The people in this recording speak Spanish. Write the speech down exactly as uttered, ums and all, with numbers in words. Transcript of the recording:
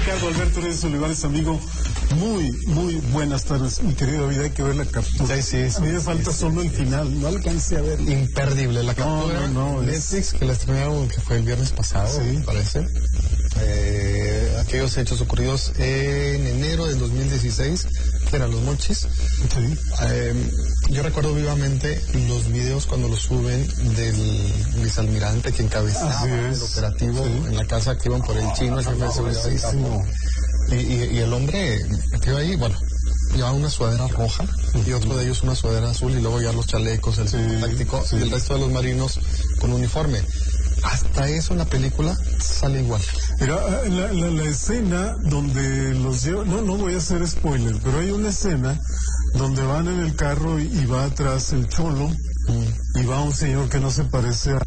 Ricardo Alberto Reyes Olivares, amigo. Muy, muy buenas tardes, mi querido David. Hay que ver la captura. Sí, sí, sí, a mí me sí, falta sí, solo sí, el sí. final. No alcancé a ver. Imperdible. La captura. No, no, no, Netflix, es... que la estrenaron, que fue el viernes pasado, sí, me parece. Eh, aquellos hechos ocurridos en enero del dos mil dieciséis, que eran los Mochis. Sí. Eh, yo recuerdo vivamente los videos cuando los suben del vicealmirante que encabezaba el operativo, sí, en la casa que iban por el chino, el jefe de seguridad y capo. Y, y, y el hombre metió ahí, bueno, llevaba una sudadera roja y otro de ellos una sudadera azul, y luego ya los chalecos, el sí, táctico, sí, y el resto de los marinos con uniforme. Hasta eso en la película sale igual. Mira, la, la, la escena donde los lleva, no, no voy a hacer spoiler, pero hay una escena donde van en el carro y, y va atrás el cholo, mm. y va un señor que no se parece a,